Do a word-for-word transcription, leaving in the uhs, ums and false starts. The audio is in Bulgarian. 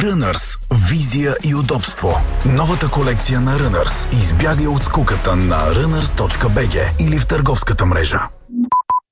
Runners. Визия и удобство. Новата колекция на Runners. Избягай от скуката на runners точка би джи или в търговската мрежа.